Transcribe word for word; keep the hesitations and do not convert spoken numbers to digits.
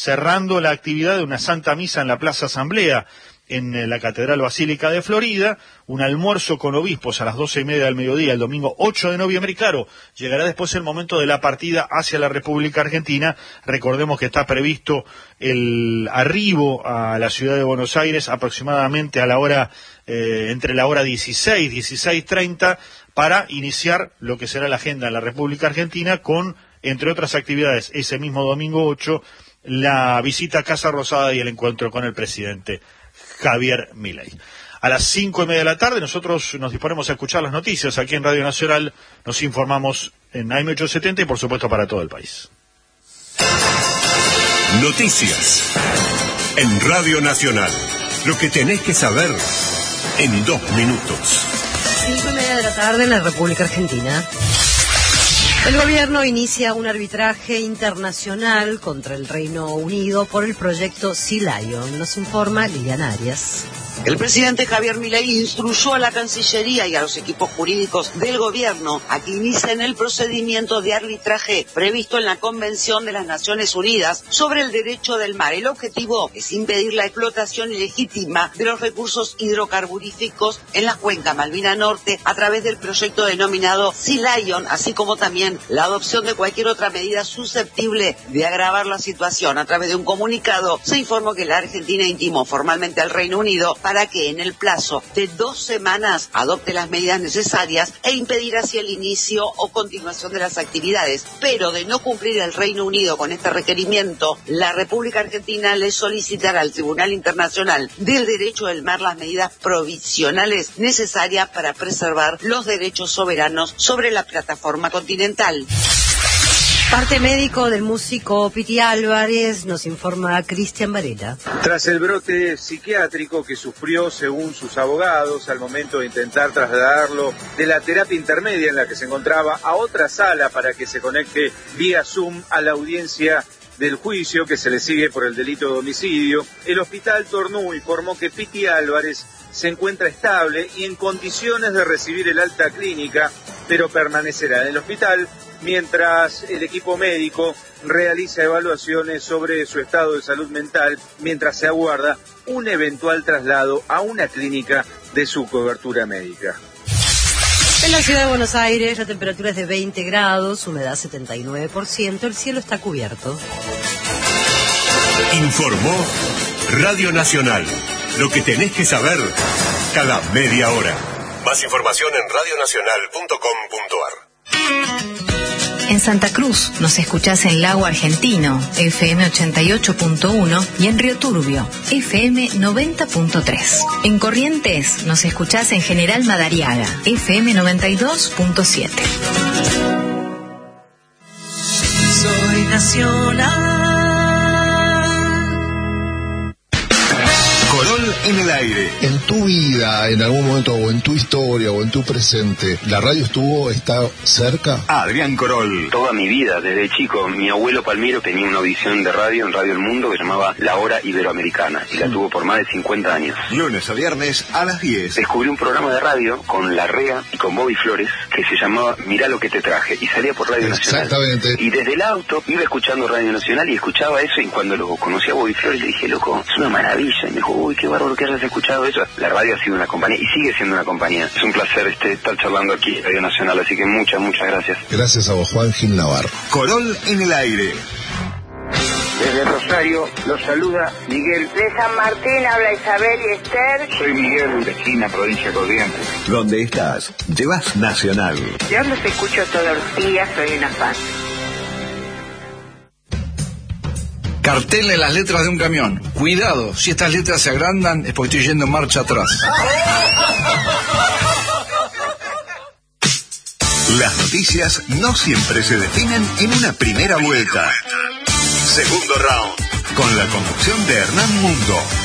cerrando la actividad de una Santa Misa en la Plaza Asamblea, en la Catedral Basílica de Florida, un almuerzo con obispos a las doce y media del mediodía, el domingo ocho de noviembre, y claro, llegará después el momento de la partida hacia la República Argentina. Recordemos que está previsto el arribo a la ciudad de Buenos Aires aproximadamente a la hora, eh, entre la hora dieciséis, dieciséis treinta, para iniciar lo que será la agenda en la República Argentina con, entre otras actividades, ese mismo domingo ocho, la visita a Casa Rosada y el encuentro con el presidente Javier Milei. A las cinco y media de la tarde nosotros nos disponemos a escuchar las noticias aquí en Radio Nacional. Nos informamos en A M ochocientos setenta y por supuesto para todo el país. Noticias en Radio Nacional. Lo que tenés que saber en dos minutos. Cinco y media de la tarde en la República Argentina. El gobierno inicia un arbitraje internacional contra el Reino Unido por el proyecto Sea Lion. Nos informa Liliana Arias. El presidente Javier Milei instruyó a la Cancillería y a los equipos jurídicos del gobierno a que inicien el procedimiento de arbitraje previsto en la Convención de las Naciones Unidas sobre el Derecho del Mar. El objetivo es impedir la explotación ilegítima de los recursos hidrocarburíficos en la cuenca Malvina Norte a través del proyecto denominado Sea Lion, así como también la adopción de cualquier otra medida susceptible de agravar la situación. A través de un comunicado se informó que la Argentina intimó formalmente al Reino Unido para que en el plazo de dos semanas adopte las medidas necesarias e impedir así el inicio o continuación de las actividades. Pero de no cumplir el Reino Unido con este requerimiento, la República Argentina le solicitará al Tribunal Internacional del Derecho del Mar las medidas provisionales necesarias para preservar los derechos soberanos sobre la plataforma continental. Parte médico del músico Piti Álvarez, nos informa Cristian Varela. Tras el brote psiquiátrico que sufrió, según sus abogados, al momento de intentar trasladarlo de la terapia intermedia en la que se encontraba a otra sala para que se conecte vía Zoom a la audiencia del juicio que se le sigue por el delito de homicidio, el hospital Tornú informó que Piti Álvarez se encuentra estable y en condiciones de recibir el alta clínica, pero permanecerá en el hospital mientras el equipo médico realiza evaluaciones sobre su estado de salud mental, mientras se aguarda un eventual traslado a una clínica de su cobertura médica. En la ciudad de Buenos Aires la temperatura es de veinte grados, humedad setenta y nueve por ciento, el cielo está cubierto. Informó Radio Nacional. Lo que tenés que saber cada media hora. Más información en radio nacional punto com punto ar. En Santa Cruz nos escuchás en Lago Argentino, F M ochenta y ocho punto uno, y en Río Turbio, F M noventa punto tres. En Corrientes nos escuchás en General Madariaga, F M noventa y dos punto siete. Soy nacional. Corol en el aire. En tu vida, en algún momento, o en tu historia, o en tu presente, ¿la radio estuvo, está cerca? Adrián Corol. Toda mi vida, desde chico, mi abuelo Palmiro tenía una audición de radio en Radio El Mundo que se llamaba La Hora Iberoamericana, y la tuvo por más de cincuenta años. Lunes a viernes a las diez. Descubrí un programa de radio con Larrea y con Bobby Flores que se llamaba Mirá lo que te traje, y salía por Radio Nacional. Exactamente. Y desde el auto iba escuchando Radio Nacional y escuchaba eso, y cuando lo conocí a Bobby Flores le dije, loco, es una maravilla. Y me dijo, uy, qué bárbaro que hayas escuchado eso. La radio ha sido una compañía y sigue siendo una compañía. Es un placer este, estar charlando aquí en Radio Nacional, así que muchas, muchas gracias. Gracias a vos, Juan Gil Navarro. Corol en el aire. Desde Rosario los saluda Miguel. De San Martín habla Isabel y Esther. Soy Miguel de China, provincia de Corrientes. ¿Dónde estás? Llevas Nacional. Yo los escucho todos los días, soy una fan. Cartel en las letras de un camión. Cuidado, si estas letras se agrandan es porque estoy yendo en marcha atrás. Las noticias no siempre se definen en una primera vuelta. Segundo round, con la conducción de Hernán Mundo.